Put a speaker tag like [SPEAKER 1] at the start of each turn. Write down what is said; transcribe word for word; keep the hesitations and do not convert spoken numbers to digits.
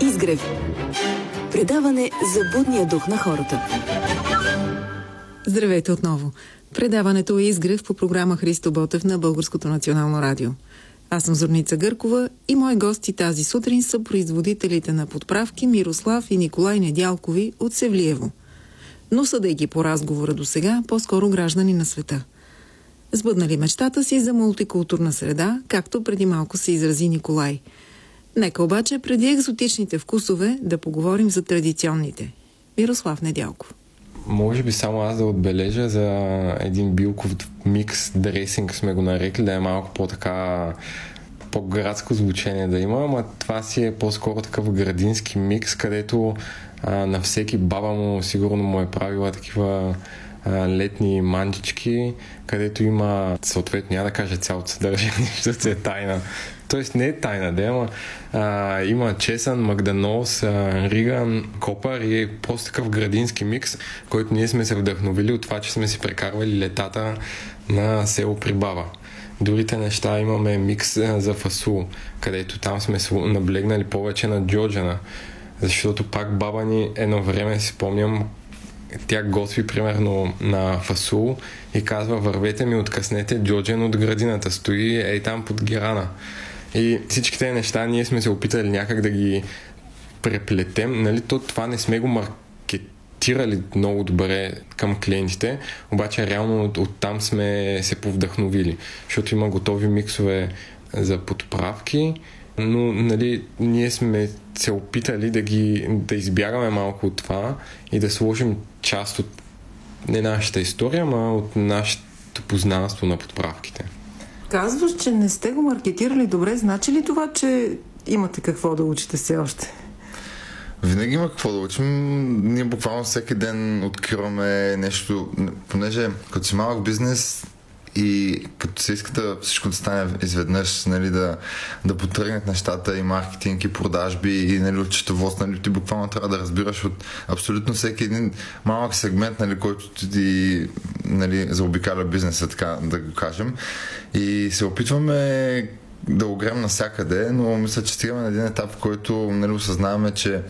[SPEAKER 1] Изгрев. Предаване за будния дух на хората.
[SPEAKER 2] Здравейте отново. Предаването е Изгрев по програма Христо Ботев на Българското национално радио. Аз съм Зорница Гъркова и мои гости тази сутрин са производителите на подправки Мирослав и Николай Недялкови от Севлиево. Но съдейки по разговора до сега, по-скоро граждани на света. Сбъднали мечтата си за мултикултурна среда, както преди малко се изрази Николай. Нека обаче преди екзотичните вкусове да поговорим за традиционните. Мирослав Недялков.
[SPEAKER 3] Може би само аз да отбележа за един билков микс дресинг, сме го нарекли, да е малко по-така по-градско звучение да има, ама това си е по-скоро такъв градински микс, където а, на всеки баба му сигурно му е правила такива а, летни манджички, където има съответно, няма да кажа цялото съдържание, защото е тайна. Тоест не е тайна, да, ама а, има чесън, магданоз, а, риган, копър и е просто такъв градински микс, който ние сме се вдъхновили от това, че сме си прекарвали летата на село при баба. Другите неща имаме микс за фасул, където там сме наблегнали повече на джоджана, защото пак баба ни едно време си спомням, тя готви примерно на фасул и казва: вървете ми, откъснете джоджен от градината, стои ей там под герана. И всички тези неща ние сме се опитали някак да ги преплетем, нали, то това не сме го маркетирали много добре към клиентите, обаче реално от, оттам сме се повдъхновили, защото има готови миксове за подправки, но нали, ние сме се опитали да ги да избягаме малко от това и да сложим част от не нашата история, ама от нашето познанство на подправките.
[SPEAKER 2] Казваш, че не сте го маркетирали добре. Значи ли това, че имате какво да учите все още?
[SPEAKER 4] Винаги има какво да учим. Ние буквално всеки ден откриваме нещо, понеже като си малък бизнес и като се иска да всичко да стане изведнъж, нали, да, да потръгнат нещата и маркетинг и продажби и нали, от счетоводство, нали, ти буквално трябва да разбираш от абсолютно всеки един малък сегмент, нали, който ти нали, заобикаля бизнеса, така да го кажем. И се опитваме да огрем навсякъде, но мисля, че стигаме на един етап, в който нали, осъзнаваме, че